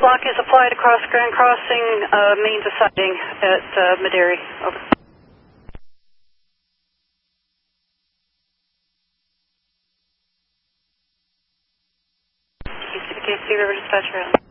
block is applied across Grand Crossing, means a sighting at Maderi. Over. KC River Dispatcher.